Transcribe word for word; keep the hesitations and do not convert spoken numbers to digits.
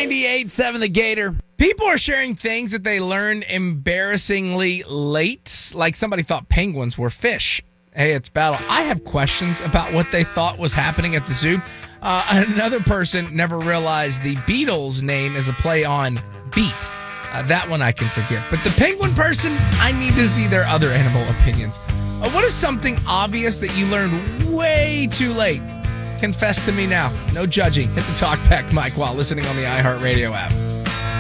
ninety-eight point seven The Gator. People are sharing things that they learned embarrassingly late, like somebody thought penguins were fish. Hey, it's Battle. I have questions about what they thought was happening at the zoo. Uh, another person never realized the Beatles name is a play on beat. Uh, that one I can forgive. But the penguin person, I need to see their other animal opinions. Uh, what is something obvious that you learned way too late? Confess to me now. No judging. Hit the talkback mic while listening on the iHeartRadio app.